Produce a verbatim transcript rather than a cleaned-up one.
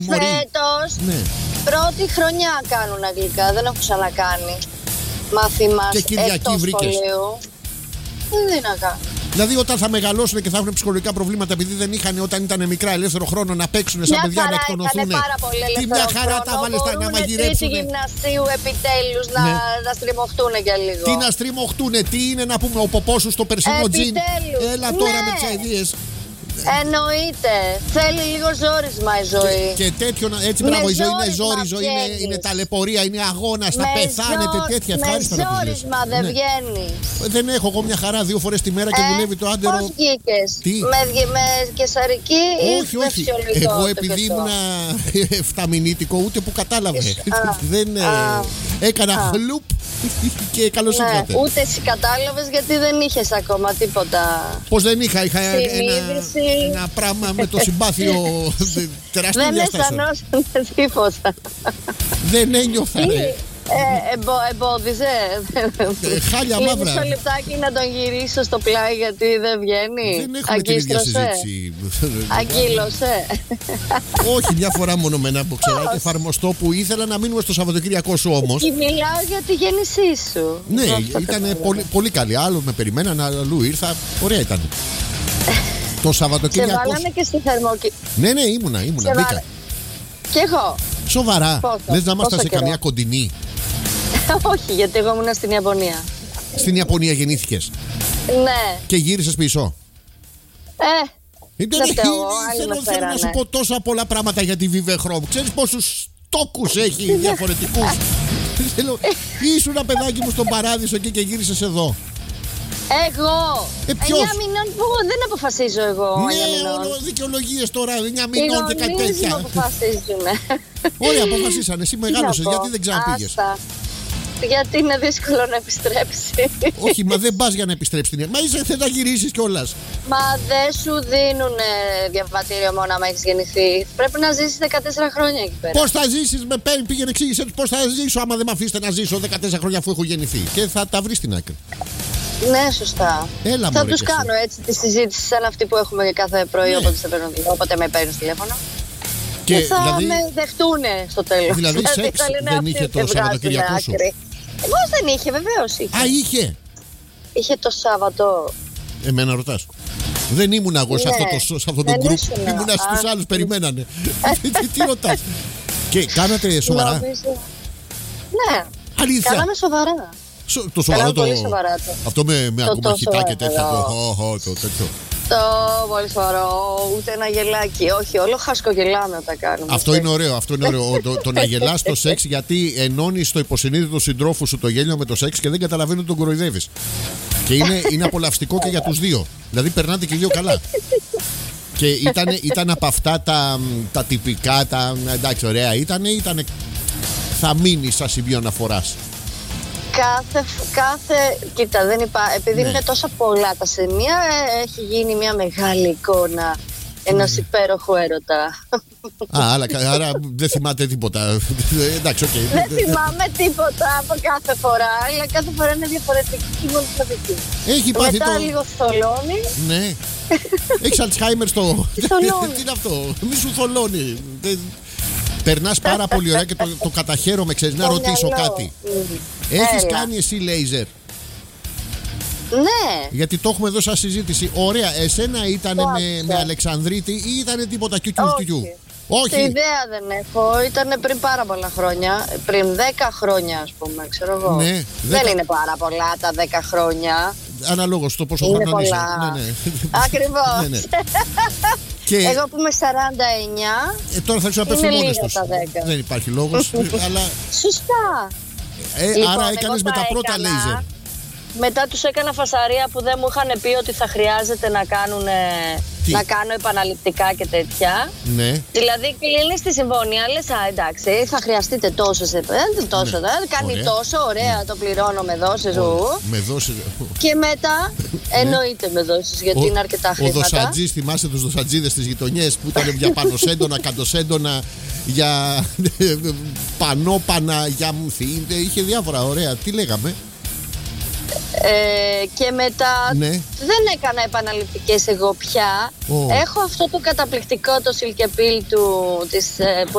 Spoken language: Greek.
Φέτος, ναι. Πρώτη χρονιά κάνουν αγγλικά. Δεν έχω ξανακάνει μάθημα εκτός σχολείου. Δεν είναι να κάνω. Δηλαδή, όταν θα μεγαλώσουν και θα έχουν ψυχολογικά προβλήματα επειδή δεν είχαν όταν ήταν μικρά ελεύθερο χρόνο να παίξουν σαν παιδιά να εκτονωθούν. Τι μια χαρά τα βάλε να μαγειρέψουν. Τρίτη γυμνασίου επιτέλους να, ναι. να στριμωχτούν για λίγο. Τι να στριμωχτούν, τι είναι να πούμε ο ποπός σου στο περσινό τζιν. Έλα τώρα ναι. με τις αηδίες. Εννοείται. Θέλει λίγο ζόρισμα η ζωή. Και, και τέτοιο, έτσι μπράβο, η ζωή είναι ζόρι, η ζωή είναι, είναι ταλαιπωρία, είναι αγώνας, θα πεθάνετε ζω... τέτοια. Ευχάριστα να ζόρισμα δεν ναι. βγαίνει. Δεν έχω εγώ μια χαρά δύο φορές τη μέρα και ε, δουλεύει το άντερο. Πώς βγήκες, με, με κεσαρική ή όχι, όχι. Εγώ επειδή ήμουν εφταμινήτικο ούτε που κατάλαβε. Δεν έκανα χλουπ. Και καλώς ναι, ήρθατε. Ούτε εσύ κατάλαβες γιατί δεν είχες ακόμα τίποτα. Πώς δεν είχα, είχα ένα, ένα πράγμα με το συμπάθειο τεράστιο διαστάσεων. Δεν αισθανόσουν τίποτα. Δεν ένιωθα ρε. Ε, εμπο, εμπόδιζε. Ε, χάλια μαύρα. Μισό λεπτάκι να τον γυρίσω στο πλάι γιατί δεν βγαίνει. Δεν έχουμε την ίδια συζήτηση. Αγκύλωσε. Όχι, μια φορά μόνο με ένα μποξεράκι εφαρμοστό που ήθελα να μείνουμε στο Σαββατοκύριακό σου όμως. Και μιλάω για τη γέννησή σου. Ναι, ήταν πολύ, πολύ καλή. Άλλο με περιμέναν, αλλού ήρθα. Ωραία ήταν. Το Σαββατοκύριακο. Σε βάλανε και στη θερμοκηπία. Ναι, ναι, ήμουνα, ήμουνα. Μπήκα. Κι εγώ. Σοβαρά. Λες να ήμασταν σε καιρό. Καμιά κοντινή. Όχι, γιατί εγώ ήμουν στην Ιαπωνία. Στην Ιαπωνία γεννήθηκες. Ναι. Και γύρισες πίσω. Ε. Δεν θέλω, θέλω να σου πω τόσα πολλά πράγματα για τη Vivechrome. Ξέρεις πόσους τόκους έχει διαφορετικούς. Ήσουν ένα παιδάκι μου στον Παράδεισο και, και γύρισες εδώ. Εγώ. Ε, εννιά μηνών που δεν αποφασίζω εγώ. Ναι, όλο δικαιολογίες τώρα. εννιά μηνών και κάτι τέτοια. Δεν αποφασίζουν. Ωραία, αποφασίσανε. Εσύ μεγάλωσες. Γιατί δεν ξαναπήγες? Γιατί είναι δύσκολο να επιστρέψει. Όχι, μα δεν πας για να επιστρέψεις. Μα είσαι θε να γυρίσεις κιόλας. Μα δεν σου δίνουν διαβατήριο μόνο άμα έχεις γεννηθεί. Πρέπει να ζήσεις δεκατέσσερα χρόνια εκεί πέρα. Πώς θα ζήσεις, με παίρνει, πήγαινε εξήγησε τους πώς θα ζήσω άμα δεν με αφήσετε να ζήσω δεκατέσσερα χρόνια αφού έχω γεννηθεί. Και θα τα βρεις στην άκρη. Ναι, σωστά. Έλα, θα τους κάνω έτσι τη συζήτηση σαν αυτή που έχουμε για κάθε πρωί, ναι. όποτε, όποτε με παίρνεις τηλέφωνο. Και, και θα δηλαδή, με δεχτούνε στο τέλος. Δηλαδή σεξ δεν είχε το Σαββατοκυριακό σου? Πώς δεν είχε, βεβαίως είχε. Α, είχε. Είχε το Σάββατο. Εμένα ρωτάς? Δεν ήμουν εγώ σε αυτό το, σε αυτό το γκρουπ. Ήμουνα στους άλλους, περιμένανε. τι, τι ρωτάς? Και κάνατε σοβαρά? Ναι. Αλήθεια? Κάναμε σοβαρά. Το σοβαρό το... σοβαρά το... Αυτό με, με ακόμα χιτά και τέτοια. Το τέτοιο. Το πολύ σοβαρό, ούτε ένα γελάκι. Όχι, όλο χασκογελάμε όταν κάνουμε. Αυτό είναι ωραίο. Αυτό είναι ωραίο. το, το να γελάς στο σεξ, γιατί ενώνεις στο υποσυνείδητο συντρόφου σου το γέλιο με το σεξ και δεν καταλαβαίνει ότι τον κοροϊδεύεις. Και είναι, είναι απολαυστικό και για τους δύο. Δηλαδή περνάτε και οι δύο καλά. Και ήταν, ήταν από αυτά τα, τα τυπικά, τα εντάξει, ωραία ήταν, ήταν. Θα μείνει σαν σημείο αναφοράς. Κάθε, κάθε, κοίτα, δεν είπα, επειδή ναι. είναι τόσα πολλά τα σημεία, έχει γίνει μια μεγάλη εικόνα ενός υπέροχου έρωτα. Α, αλλά, άρα δεν θυμάται τίποτα. Εντάξει, okay. Δεν θυμάμαι τίποτα από κάθε φορά, αλλά κάθε φορά είναι διαφορετική και μόνο διαφορετική. Έχει πάθει μετά το... λίγο θολώνει. Ναι. Έχεις Αλτσχάιμερ στο... Τι είναι αυτό, μη σου θολώνει. Περνάς πάρα πολύ ωραία και το, το καταχαίρομαι, ξέρεις, να ρωτήσω κάτι. Mm. Έχεις Έλα. κάνει εσύ λέιζερ? Ναι. Γιατί το έχουμε εδώ σαν συζήτηση. Ωραία, εσένα ήταν με, με Αλεξανδρίτη ή ήταν τίποτα κιουκιου? Όχι. Τη ιδέα δεν έχω. Ήταν πριν πάρα πολλά χρόνια. Πριν δέκα χρόνια, ας πούμε, ξέρω εγώ. Ναι, δεν είναι πάρα πολλά τα δέκα χρόνια. Αναλόγως το πόσο είναι χρονών είσαι. Ναι, ναι. Ακριβώς. ναι, ναι. Και... Εγώ που είμαι σαράντα εννιά. Ε, τώρα θα σου απέφτουν μόνες τους. Δεν υπάρχει λόγος. αλλά... Σωστά. Ε, λοιπόν, άρα έκανες με τα πρώτα λέιζερ. Μετά τους έκανα φασαρία που δεν μου είχαν πει ότι θα χρειάζεται να κάνουν, να κάνω επαναληπτικά και τέτοια. Ναι. Δηλαδή κλείνεις τη συμφωνία, λες α, εντάξει, θα χρειαστείτε τόσο σε τόσο, ναι. κάνει ωραία. τόσο, ωραία, ναι. το πληρώνω με δόσεις. Με δόσεις. Και μετά εννοείται με δόσεις, γιατί ο, είναι αρκετά χρήματα. Ο δοσατζής, θυμάσαι τους δοσατζίδες στις γειτονιές που ήταν για πανωσέντονα, καντοσέντονα, για πανόπανα, για μουθή, είχε διάφορα ωραία. Τι λέγαμε? Ε, και μετά Ναι. δεν έκανα επαναληπτικές εγώ πια. Oh. Έχω αυτό το καταπληκτικό το Silke Peel του, της, ε, που